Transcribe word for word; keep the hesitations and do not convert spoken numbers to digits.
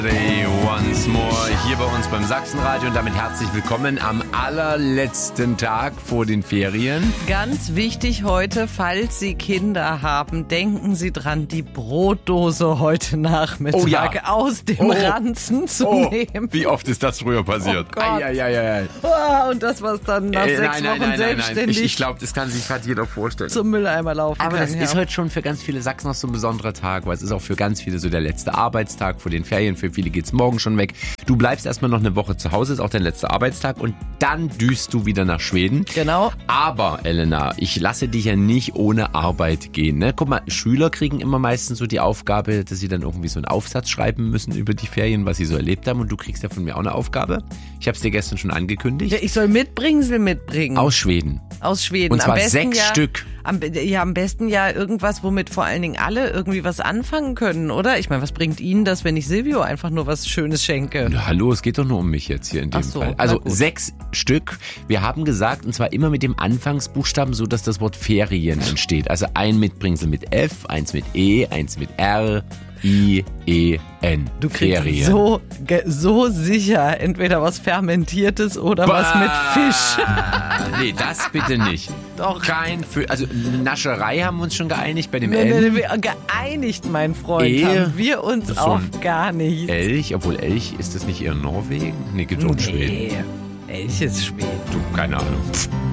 Once more hier bei uns beim Sachsenradio und damit herzlich willkommen am allerletzten Tag vor den Ferien. Ganz wichtig heute, falls Sie Kinder haben, denken Sie dran, die Brotdose heute Nachmittag oh ja. aus dem oh. Ranzen zu oh. nehmen. Wie oft ist das früher passiert? Oh Gott. Ai, ai, ai, ai. Oh, und das, was dann nach äh, sechs nein, nein, Wochen nein, nein, selbstständig nein. Ich, ich glaube, das kann sich gerade jeder vorstellen. zum Mülleimer laufen Aber kann. das ja. ist heute schon für ganz viele Sachsen noch so ein besonderer Tag, weil es ist auch für ganz viele so der letzte Arbeitstag vor den Ferien. Für viele geht's morgen schon weg. Du bleibst erstmal noch eine Woche zu Hause, ist auch dein letzter Arbeitstag und dann düst du wieder nach Schweden. Genau. Aber, Elena, ich lasse dich ja nicht ohne Arbeit gehen. Ne? Guck mal, Schüler kriegen immer meistens so die Aufgabe, dass sie dann irgendwie so einen Aufsatz schreiben müssen über die Ferien, was sie so erlebt haben. Und du kriegst ja von mir auch eine Aufgabe. Ich habe es dir gestern schon angekündigt. Ja, ich soll Mitbringsel mitbringen. Aus Schweden. Aus Schweden. Und zwar am besten sechs ja, Stück. Am, ja, am besten ja irgendwas, womit vor allen Dingen alle irgendwie was anfangen können, oder? Ich meine, was bringt Ihnen das, wenn ich Silvio einfach nur was Schönes schenke? Na, hallo, es geht doch nur um mich jetzt hier in dem Ach so, Fall. Also na gut. sechs Stück. Wir haben gesagt, und zwar immer mit dem Anfangsbuchstaben, so dass das Wort Ferien entsteht. Also ein Mitbringsel mit F, eins mit E, eins mit R, I, E, N. Du kriegst Ferien. so, ge- so sicher entweder was Fermentiertes oder was mit Fisch. Nee, das bitte nicht. Doch. Kein Fisch. Also Nascherei haben wir uns schon geeinigt bei dem Nee, nee, N. nee, geeinigt, mein Freund, Ehe. haben wir uns So auf ein gar nicht. Elch, obwohl Elch, ist das nicht eher Norwegen? Nee, gibt's auch in Schweden. Nee, Elch ist Schweden. Du, keine Ahnung.